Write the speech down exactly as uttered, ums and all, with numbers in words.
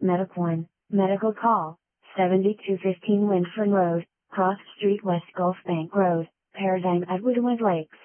Medic one, medical call, seventy-two fifteen Windfern Road, Cross Street West Gulf Bank Road, Paradigm at Woodland Lakes.